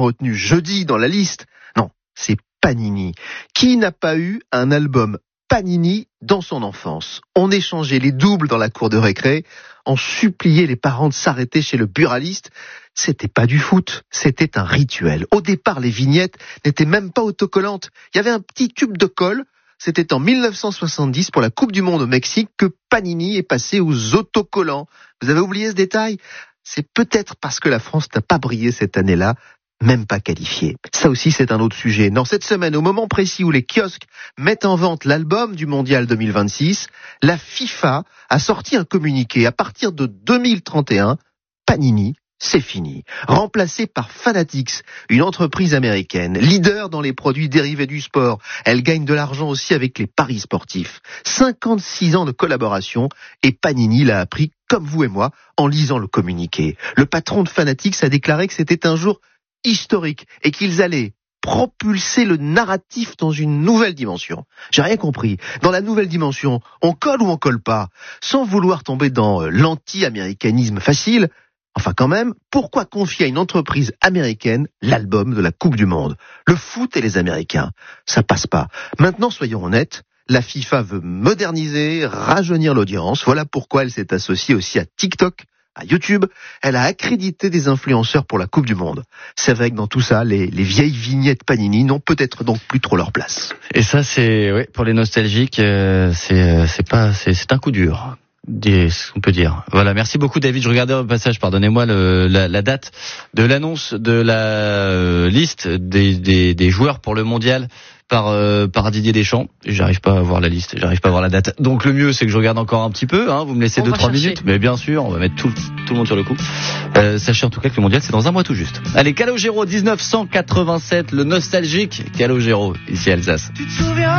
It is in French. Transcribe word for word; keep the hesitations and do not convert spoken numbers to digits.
retenu jeudi dans la liste. Non, c'est Panini. Qui n'a pas eu un album Panini dans son enfance? On échangeait les doubles dans la cour de récré, on suppliait les parents de s'arrêter chez le buraliste. C'était pas du foot, c'était un rituel. Au départ, les vignettes n'étaient même pas autocollantes. Il y avait un petit tube de colle. C'était en dix-neuf cent soixante-dix pour la Coupe du Monde au Mexique que Panini est passé aux autocollants. Vous avez oublié ce détail? C'est peut-être parce que la France n'a pas brillé cette année-là, même pas qualifiée. Ça aussi, c'est un autre sujet. Dans cette semaine, au moment précis où les kiosques mettent en vente l'album du Mondial deux mille vingt-six, la FIFA a sorti un communiqué. À partir de deux mille trente et un, Panini, c'est fini. Remplacé par Fanatics, une entreprise américaine, leader dans les produits dérivés du sport. Elle gagne de l'argent aussi avec les paris sportifs. cinquante-six ans de collaboration et Panini l'a appris comme vous et moi en lisant le communiqué. Le patron de Fanatics a déclaré que c'était un jour historique et qu'ils allaient propulser le narratif dans une nouvelle dimension. J'ai rien compris. Dans la nouvelle dimension, on colle ou on colle pas? Sans vouloir tomber dans l'anti-américanisme facile, enfin quand même, pourquoi confier à une entreprise américaine l'album de la Coupe du Monde? Le foot et les Américains, ça passe pas. Maintenant, soyons honnêtes, la FIFA veut moderniser, rajeunir l'audience. Voilà pourquoi elle s'est associée aussi à TikTok, à YouTube. Elle a accrédité des influenceurs pour la Coupe du Monde. C'est vrai que dans tout ça, les, les vieilles vignettes Panini n'ont peut-être donc plus trop leur place. Et ça, c'est, oui, pour les nostalgiques, euh, c'est, c'est pas, c'est, c'est un coup dur. On peut dire. Voilà, merci beaucoup David. Je regardais au passage, pardonnez-moi, le, la, la date de l'annonce de la euh, liste des, des, des joueurs pour le mondial par euh, par Didier Deschamps. J'arrive pas à voir la liste, j'arrive pas à voir la date. Donc le mieux, c'est que je regarde encore un petit peu. Hein, vous me laissez deux trois minutes, mais bien sûr, on va mettre tout tout le monde sur le coup. Euh, sachez en tout cas que le mondial, c'est dans un mois tout juste. Allez, Calogero dix-neuf cent quatre-vingt-sept, le nostalgique Calogero ici à Alsace. Tu te souviens